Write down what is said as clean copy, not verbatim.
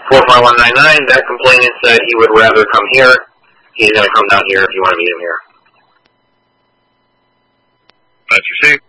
45199, that complainant said he would rather come here. He's going to come down here if you want to meet him here. That's received.